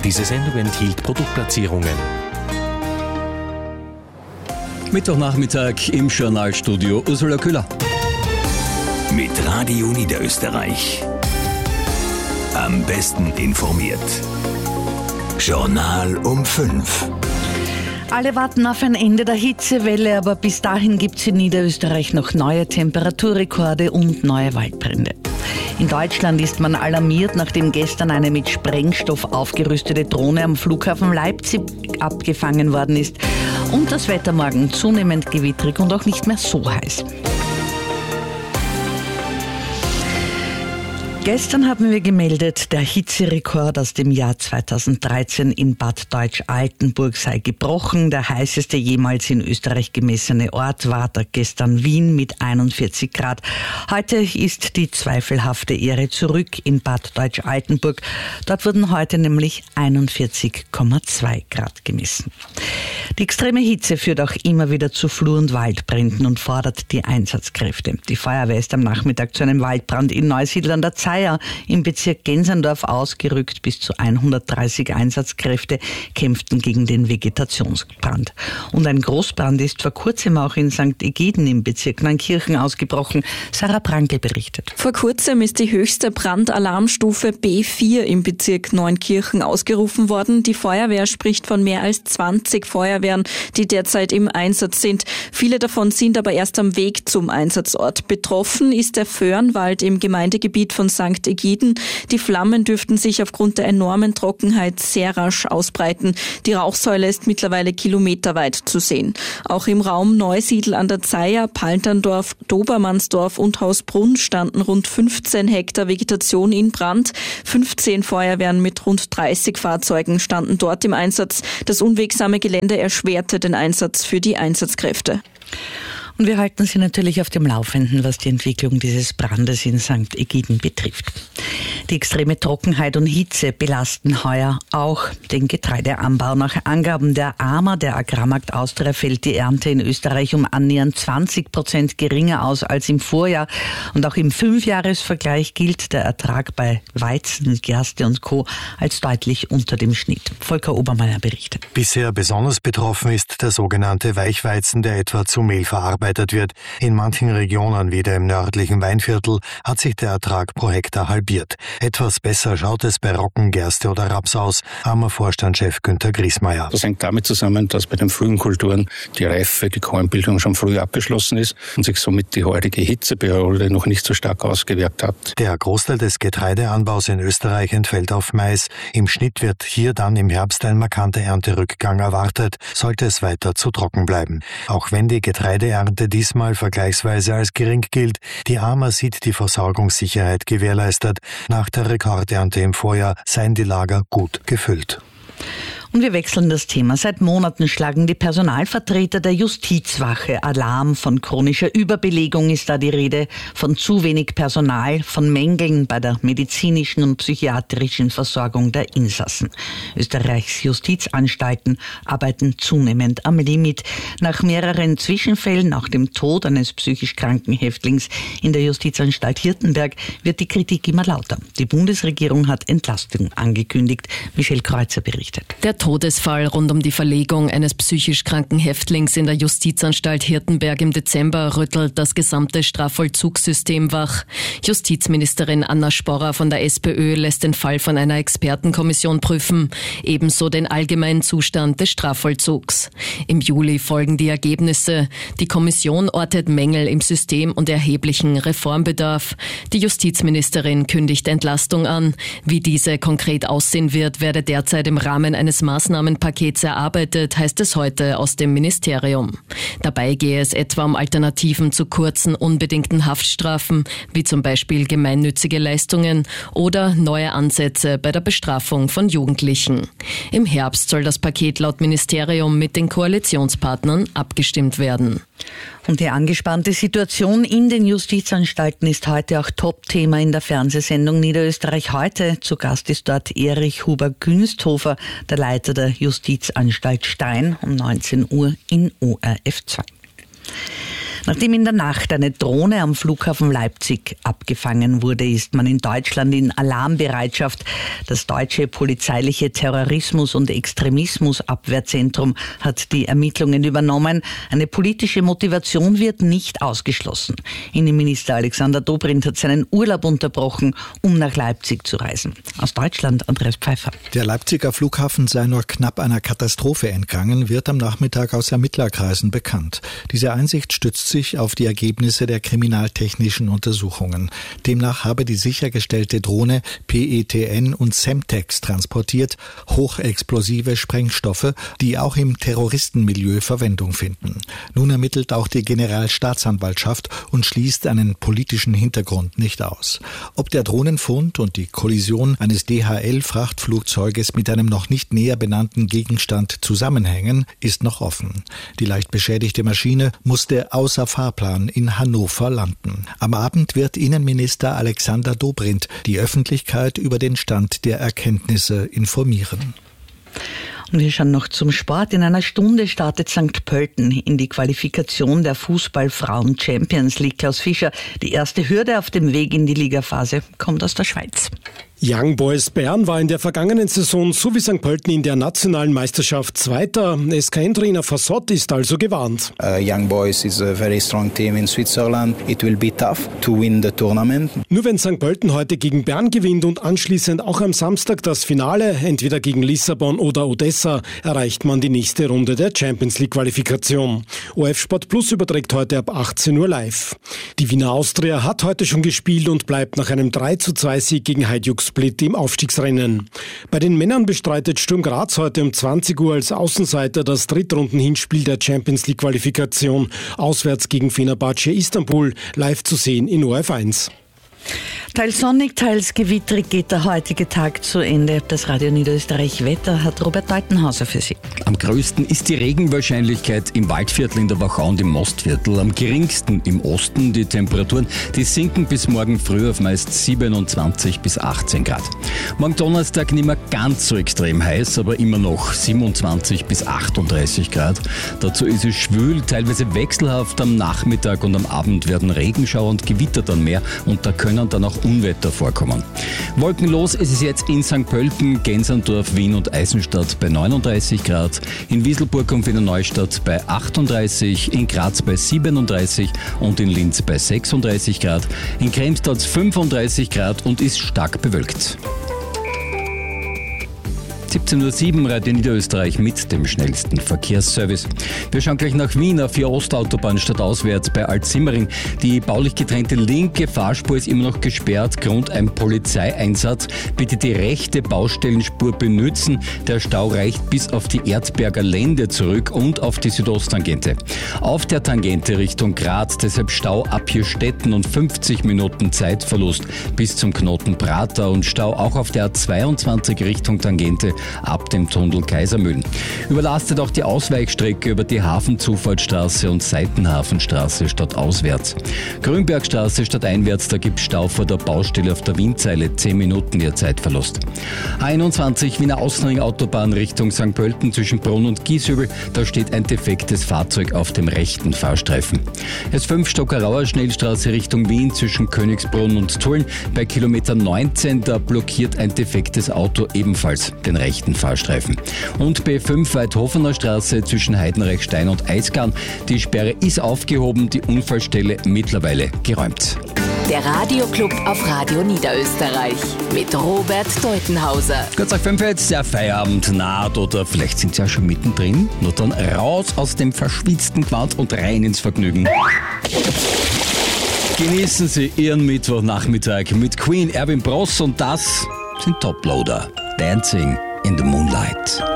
Diese Sendung enthielt Produktplatzierungen. Mittwochnachmittag im Journalstudio Ursula Köhler. Mit Radio Niederösterreich. Am besten informiert. Journal um 5. Alle warten auf ein Ende der Hitzewelle, aber bis dahin gibt es in Niederösterreich noch neue Temperaturrekorde und neue Waldbrände. In Deutschland ist man alarmiert, nachdem gestern eine mit Sprengstoff aufgerüstete Drohne am Flughafen Leipzig abgefangen worden ist und das Wetter morgen zunehmend gewittrig und auch nicht mehr so heiß. Gestern haben wir gemeldet, der Hitzerekord aus dem Jahr 2013 in Bad Deutsch-Altenburg sei gebrochen. Der heißeste jemals in Österreich gemessene Ort war gestern Wien mit 41 Grad. Heute ist die zweifelhafte Ehre zurück in Bad Deutsch-Altenburg. Dort wurden heute nämlich 41,2 Grad gemessen. Die extreme Hitze führt auch immer wieder zu Flur- und Waldbränden und fordert die Einsatzkräfte. Die Feuerwehr ist am Nachmittag zu einem Waldbrand in Neusiedl an der Zeier im Bezirk Gensendorf ausgerückt. Bis zu 130 Einsatzkräfte kämpften gegen den Vegetationsbrand. Und ein Großbrand ist vor kurzem auch in St. Egiden im Bezirk Neunkirchen ausgebrochen. Sarah Prankel berichtet. Vor kurzem ist die höchste Brandalarmstufe B4 im Bezirk Neunkirchen ausgerufen worden. Die Feuerwehr spricht von mehr als 20 Feuerwehren, die derzeit im Einsatz sind. Viele davon sind aber erst am Weg zum Einsatzort. Betroffen ist der Föhrenwald im Gemeindegebiet von St. Egiden. Die Flammen dürften sich aufgrund der enormen Trockenheit sehr rasch ausbreiten. Die Rauchsäule ist mittlerweile kilometerweit zu sehen. Auch im Raum Neusiedl an der Zeier, Palterndorf, Dobermannsdorf und Hausbrunn standen rund 15 Hektar Vegetation in Brand. 15 Feuerwehren mit rund 30 Fahrzeugen standen dort im Einsatz. Das unwegsame Gelände erschwerte den Einsatz für die Einsatzkräfte. Und wir halten Sie natürlich auf dem Laufenden, was die Entwicklung dieses Brandes in St. Egiden betrifft. Die extreme Trockenheit und Hitze belasten heuer auch den Getreideanbau. Nach Angaben der AMA, der Agrarmarkt Austria, fällt die Ernte in Österreich um annähernd 20% geringer aus als im Vorjahr. Und auch im 5-Jahres-Vergleich gilt der Ertrag bei Weizen, Gerste und Co. als deutlich unter dem Schnitt. Volker Obermeier berichtet. Bisher besonders betroffen ist der sogenannte Weichweizen, der etwa zu Mehl verarbeitet wird. In manchen Regionen, wie dem nördlichen Weinviertel, hat sich der Ertrag pro Hektar halbiert. Etwas besser schaut es bei Roggen, Gerste oder Raps aus, AMA-Vorstandschef Günther Griesmeier. Das hängt damit zusammen, dass bei den frühen Kulturen die Reife, die Kornbildung schon früh abgeschlossen ist und sich somit die heutige Hitzeperiode noch nicht so stark ausgewirkt hat. Der Großteil des Getreideanbaus in Österreich entfällt auf Mais. Im Schnitt wird hier dann im Herbst ein markanter Ernterückgang erwartet, sollte es weiter zu trocken bleiben. Auch wenn die Getreideernte diesmal vergleichsweise als gering gilt, die AMA sieht die Versorgungssicherheit gewährleistet. Nach der Rekordernte im Vorjahr seien die Lager gut gefüllt. Und wir wechseln das Thema. Seit Monaten schlagen die Personalvertreter der Justizwache Alarm. Von chronischer Überbelegung ist da die Rede, von zu wenig Personal, von Mängeln bei der medizinischen und psychiatrischen Versorgung der Insassen. Österreichs Justizanstalten arbeiten zunehmend am Limit. Nach mehreren Zwischenfällen, nach dem Tod eines psychisch kranken Häftlings in der Justizanstalt Hirtenberg, wird die Kritik immer lauter. Die Bundesregierung hat Entlastung angekündigt. Michelle Kreuzer berichtet. Der Todesfall rund um die Verlegung eines psychisch kranken Häftlings in der Justizanstalt Hirtenberg im Dezember rüttelt das gesamte Strafvollzugssystem wach. Justizministerin Anna Sporrer von der SPÖ lässt den Fall von einer Expertenkommission prüfen, ebenso den allgemeinen Zustand des Strafvollzugs. Im Juli folgen die Ergebnisse. Die Kommission ortet Mängel im System und erheblichen Reformbedarf. Die Justizministerin kündigt Entlastung an. Wie diese konkret aussehen wird, werde derzeit im Rahmen eines Maßnahmenpakets erarbeitet, heißt es heute aus dem Ministerium. Dabei gehe es etwa um Alternativen zu kurzen, unbedingten Haftstrafen, wie zum Beispiel gemeinnützige Leistungen oder neue Ansätze bei der Bestrafung von Jugendlichen. Im Herbst soll das Paket laut Ministerium mit den Koalitionspartnern abgestimmt werden. Und die angespannte Situation in den Justizanstalten ist heute auch Top-Thema in der Fernsehsendung Niederösterreich heute. Zu Gast ist dort Erich Huber-Günsthofer, der Leiter der Justizanstalt Stein, um 19 Uhr in ORF 2. Nachdem in der Nacht eine Drohne am Flughafen Leipzig abgefangen wurde, ist man in Deutschland in Alarmbereitschaft. Das deutsche polizeiliche Terrorismus- und Extremismusabwehrzentrum hat die Ermittlungen übernommen. Eine politische Motivation wird nicht ausgeschlossen. Innenminister Alexander Dobrindt hat seinen Urlaub unterbrochen, um nach Leipzig zu reisen. Aus Deutschland Andreas Pfeiffer. Der Leipziger Flughafen sei nur knapp einer Katastrophe entgangen, wird am Nachmittag aus Ermittlerkreisen bekannt. Diese Einsicht stützt sich auf die Ergebnisse der kriminaltechnischen Untersuchungen. Demnach habe die sichergestellte Drohne PETN und Semtex transportiert, hochexplosive Sprengstoffe, die auch im Terroristenmilieu Verwendung finden. Nun ermittelt auch die Generalstaatsanwaltschaft und schließt einen politischen Hintergrund nicht aus. Ob der Drohnenfund und die Kollision eines DHL-Frachtflugzeuges mit einem noch nicht näher benannten Gegenstand zusammenhängen, ist noch offen. Die leicht beschädigte Maschine musste außer Fahrplan in Hannover landen. Am Abend wird Innenminister Alexander Dobrindt die Öffentlichkeit über den Stand der Erkenntnisse informieren. Und wir schauen noch zum Sport. In einer Stunde startet St. Pölten in die Qualifikation der Fußball-Frauen Champions League. Klaus Fischer, die erste Hürde auf dem Weg in die Ligaphase kommt aus der Schweiz. Young Boys Bern war in der vergangenen Saison so wie St. Pölten in der nationalen Meisterschaft Zweiter. SKN-Trainer Fassott ist also gewarnt. Young Boys is a very strong team in Switzerland. It will be tough to win the tournament. Nur wenn St. Pölten heute gegen Bern gewinnt und anschließend auch am Samstag das Finale, entweder gegen Lissabon oder Odessa, erreicht man die nächste Runde der Champions League Qualifikation. OF Sport Plus überträgt heute ab 18 Uhr live. Die Wiener Austria hat heute schon gespielt und bleibt nach einem 3:2-Sieg gegen Hajduk Split im Aufstiegsrennen. Bei den Männern bestreitet Sturm Graz heute um 20 Uhr als Außenseiter das Drittrunden-Hinspiel der Champions League Qualifikation. Auswärts gegen Fenerbahce Istanbul, live zu sehen in ORF 1. Teils sonnig, teils gewittrig geht der heutige Tag zu Ende. Das Radio Niederösterreich Wetter hat Robert Deutenhauser für Sie. Am größten ist die Regenwahrscheinlichkeit im Waldviertel in der Wachau und im Mostviertel. Am geringsten im Osten. Die Temperaturen, die sinken bis morgen früh auf meist 27 bis 18 Grad. Morgen Donnerstag nicht mehr ganz so extrem heiß, aber immer noch 27 bis 38 Grad. Dazu ist es schwül, teilweise wechselhaft. Am Nachmittag und am Abend werden Regenschauer und Gewitter dann mehr und da können dann auch Unwetter vorkommen. Wolkenlos ist es jetzt in St. Pölten, Gensandorf, Wien und Eisenstadt bei 39 Grad, in Wieselburg und Wiener Neustadt bei 38, in Graz bei 37 und in Linz bei 36 Grad, in Kremstadt 35 Grad und ist stark bewölkt. 17:07 Uhr, Radio Niederösterreich mit dem schnellsten Verkehrsservice. Wir schauen gleich nach Wien auf die Ostautobahn stadtauswärts bei Altsimmering. Die baulich getrennte linke Fahrspur ist immer noch gesperrt, Grund ein Polizeieinsatz. Bitte die rechte Baustellenspur benützen. Der Stau reicht bis auf die Erzberger Lände zurück und auf die Südosttangente. Auf der Tangente Richtung Graz, deshalb Stau ab Hirstetten und 50 Minuten Zeitverlust bis zum Knoten Prater und Stau auch auf der A22 Richtung Tangente ab dem Tunnel Kaisermühlen. Überlastet auch die Ausweichstrecke über die Hafenzufahrtsstraße und Seitenhafenstraße stadtauswärts. Grünbergstraße stadteinwärts, da gibt es Stau vor der Baustelle auf der Wienzeile, 10 Minuten ihr Zeitverlust. A21 Wiener Außenring-Autobahn Richtung St. Pölten zwischen Brunn und Gieshübel, da steht ein defektes Fahrzeug auf dem rechten Fahrstreifen. S5 Stockerauer Schnellstraße Richtung Wien zwischen Königsbrunn und Tulln, bei Kilometer 19, da blockiert ein defektes Auto ebenfalls den rechten Fahrstreifen. Und B5 Weidhofener Straße zwischen Heidenreichstein und Eisgarn. Die Sperre ist aufgehoben, die Unfallstelle mittlerweile geräumt. Der Radioclub auf Radio Niederösterreich mit Robert Deutenhauser. Kurz nach 5 jetzt, der Feierabend naht oder vielleicht sind Sie ja schon mittendrin. Nur dann raus aus dem verschwitzten Quad und rein ins Vergnügen. Genießen Sie Ihren Mittwochnachmittag mit Queen, Erwin Bross und das sind Toploader. Dancing in the Moonlight.